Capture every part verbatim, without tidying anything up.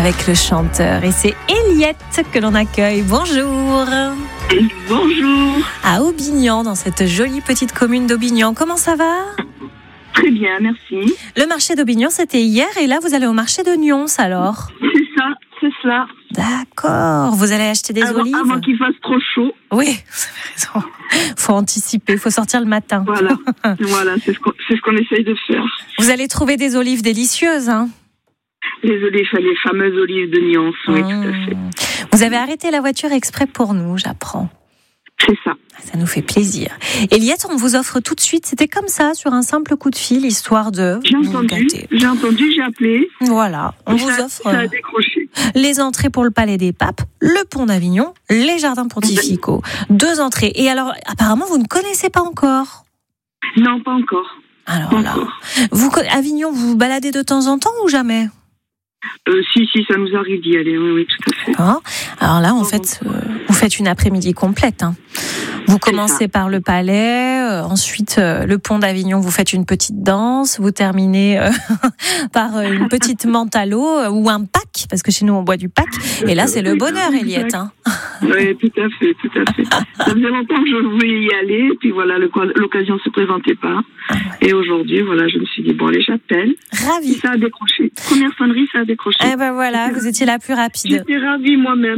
avec le chanteur. Et c'est Eliette que l'on accueille. Bonjour. Bonjour. À Aubignan, dans cette jolie petite commune d'Aubignan. Comment ça va ? Très bien, merci. Le marché d'Aubignan, c'était hier. Et là, vous allez au marché de Nyons, alors ? C'est ça, c'est cela. D'accord. Vous allez acheter des avant, olives ? Avant qu'il fasse trop chaud. Oui, vous avez raison. Faut anticiper, faut sortir le matin. Voilà, voilà c'est, ce qu'on, c'est ce qu'on essaye de faire. Vous allez trouver des olives délicieuses, hein ? Les olives, les fameuses olives de Nyons, oui, mmh. tout à fait. Vous avez arrêté la voiture exprès pour nous, j'apprends. C'est ça. Ça nous fait plaisir. Eliette, on vous offre tout de suite, c'était comme ça, sur un simple coup de fil, histoire de j'ai vous entendu, gâter. J'ai entendu, j'ai appelé. Voilà, on ça, vous offre ça a décroché. Les entrées pour le Palais des Papes, le Pont d'Avignon, les Jardins Pontificaux. Deux entrées. Et alors, apparemment, vous ne connaissez pas encore ? Non, pas encore. Alors pas là, encore. Vous, Avignon, vous vous baladez de temps en temps ou jamais ? Euh, si, si, ça nous arrive d'y aller, oui, oui, tout à fait. Ah, alors là, en fait, euh, vous faites une après-midi complète. Hein. Vous commencez par le palais, euh, ensuite euh, le pont d'Avignon, vous faites une petite danse, vous terminez euh, par euh, une petite menthe à l'eau euh, ou un pack, parce que chez nous on boit du pack. Et là, c'est le bonheur, Eliette. Hein. Oui, tout à fait, tout à fait. Ça faisait longtemps que je voulais y aller, et puis voilà, l'occasion ne se présentait pas. Ah ouais. Et aujourd'hui, voilà, je me suis dit, bon, allez, j'appelle. Ravie. Ça a décroché. Première sonnerie, ça a décroché. Eh ben voilà, vous étiez la plus rapide. J'étais ravie moi-même.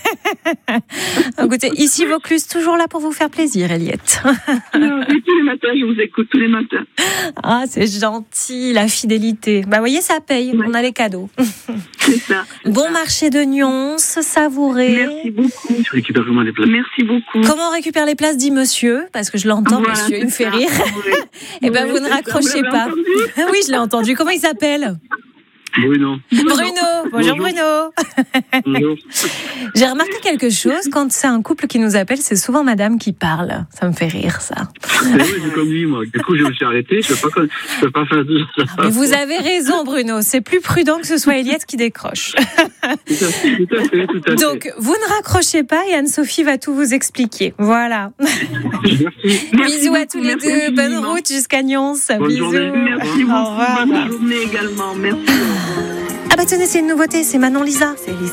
Écoutez, ici Vaucluse, toujours là pour vous faire plaisir, Eliette. Non, et tous les matins, je vous écoute, tous les matins. Ah, c'est gentil, la fidélité. Bah, vous voyez, ça paye, ouais. On a les cadeaux. C'est ça. C'est bon ça. Marché de Nyons, savouré. Merci beaucoup. Tu récupères comment les places ? Merci beaucoup. Comment on récupère les places, dit monsieur, parce que je l'entends, voilà, monsieur, il me fait rire. Oui. Eh ben, oui, vous ne raccrochez ça, pas. Oui, je l'ai entendu. Comment il s'appelle ? Bruno. Bruno. Bonjour, Bruno. Bonjour. J'ai remarqué quelque chose. Quand c'est un couple qui nous appelle, c'est souvent madame qui parle. Ça me fait rire, ça. C'est vrai, c'est comme lui, moi. Du coup, je me suis arrêté. Je ne peux, peux pas faire tout ça. Mais vous avez raison, Bruno. C'est plus prudent que ce soit Eliette qui décroche. Tout à fait, tout à fait, tout à fait. Donc, vous ne raccrochez pas et Anne-Sophie va tout vous expliquer. Voilà. Merci. Bisous Merci à tous les deux. Bonne route jusqu'à Nyons. Bonne Bisous. journée. Merci beaucoup. Bonne journée également. Merci. Ah bah tenez, c'est une nouveauté, c'est Manon Lisa. C'est Lisa.